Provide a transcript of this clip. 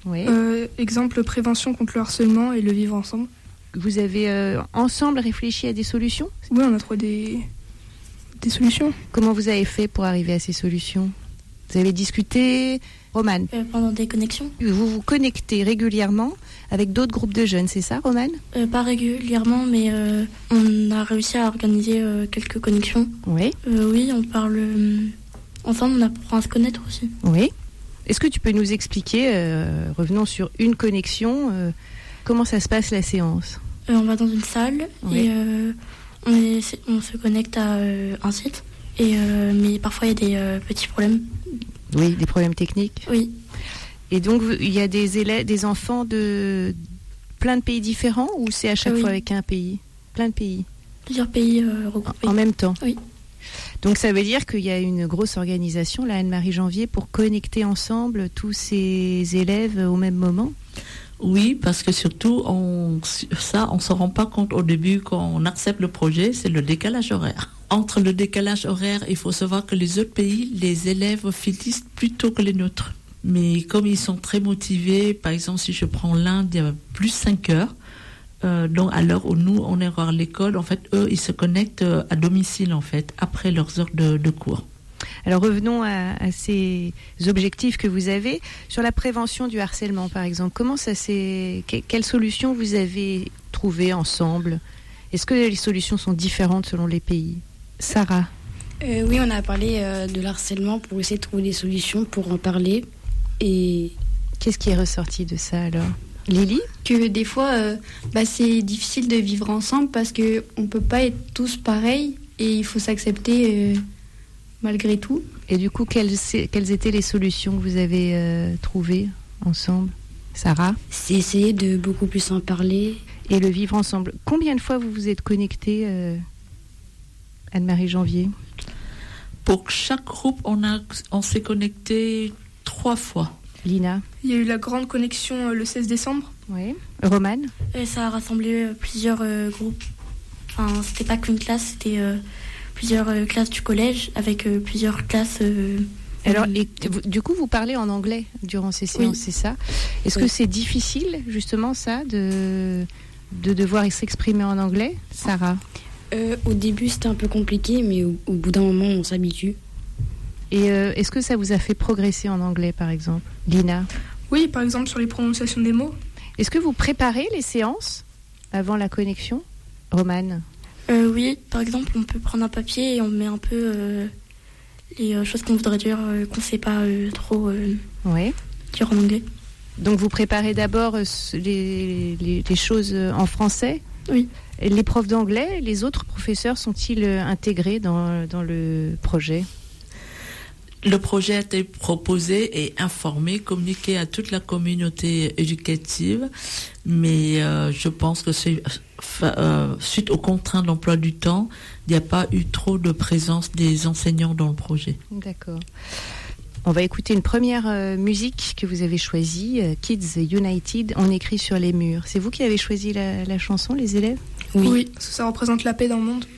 Oui. Exemple, prévention contre le harcèlement et le vivre ensemble. Vous avez ensemble réfléchi à des solutions ? Oui, on a trouvé des solutions. Comment vous avez fait pour arriver à ces solutions ? Vous avez discuté, Romane ? Pendant des connexions. Vous vous connectez régulièrement avec d'autres groupes de jeunes, c'est ça, Romane ? Pas régulièrement, mais on a réussi à organiser quelques connexions. Oui. Oui, on parle ensemble, on apprend à se connaître aussi. Oui. Est-ce que tu peux nous expliquer, revenons sur une connexion, comment ça se passe la séance ? On va dans une salle Oui. et on se connecte à un site. Mais parfois il y a des petits problèmes. Oui, des problèmes techniques. Oui. Et donc il y a des enfants de plein de pays différents ou c'est à chaque fois avec un pays ? Plein de pays. Plusieurs pays regroupés. En même temps. Oui. Donc ça veut dire qu'il y a une grosse organisation, la Anne-Marie Janvier, pour connecter ensemble tous ces élèves au même moment ? Oui, parce que surtout, on s'en rend pas compte au début quand on accepte le projet, c'est le décalage horaire. Entre le décalage horaire, il faut savoir que les autres pays, les élèves finissent plus tôt que les nôtres. Mais comme ils sont très motivés, par exemple, si je prends l'Inde, il y a plus 5 heures. Donc à l'heure où nous, on est à l'école, en fait, eux, ils se connectent à domicile, en fait, après leurs heures de cours. Alors revenons à ces objectifs que vous avez. Sur la prévention du harcèlement, par exemple, quelles solutions vous avez trouvées ensemble ? Est-ce que les solutions sont différentes selon les pays ? Sarah ? Oui, on a parlé de l'harcèlement pour essayer de trouver des solutions pour en parler. Et qu'est-ce qui est ressorti de ça alors ? Lily ? Que des fois, c'est difficile de vivre ensemble parce qu'on ne peut pas être tous pareils et il faut s'accepter malgré tout. Et du coup, quelles étaient les solutions que vous avez trouvées ensemble ? Sarah ? C'est essayer de beaucoup plus en parler. Et le vivre ensemble. Combien de fois vous vous êtes connectés, Anne-Marie Janvier ? Pour chaque groupe, on s'est connecté 3 fois. Lina ? Il y a eu la grande connexion le 16 décembre. Oui. Romane ? Et ça a rassemblé plusieurs groupes. Enfin, c'était pas qu'une classe, c'était plusieurs classes du collège avec plusieurs classes. Alors, du coup, vous parlez en anglais durant ces séances, c'est ça ? Est-ce que c'est difficile, justement, ça, de devoir s'exprimer en anglais, Sarah ? Au début, c'était un peu compliqué, mais au bout d'un moment, on s'habitue. Et est-ce que ça vous a fait progresser en anglais, par exemple ? Lina ? Oui, par exemple, sur les prononciations des mots. Est-ce que vous préparez les séances avant la connexion ? Romane ? Oui, par exemple, on peut prendre un papier et on met un peu les choses qu'on voudrait dire, qu'on ne sait pas trop dire en anglais. Donc vous préparez d'abord les choses en français ? Oui. Et les profs d'anglais, les autres professeurs sont-ils intégrés dans le projet ? Le projet a été proposé et informé, communiqué à toute la communauté éducative, mais je pense que suite aux contraintes d'emploi du temps, il n'y a pas eu trop de présence des enseignants dans le projet. D'accord. On va écouter une première musique que vous avez choisie, Kids United, on écrit sur les murs. C'est vous qui avez choisi la chanson, les élèves ? Oui, parce que ça représente la paix dans le monde.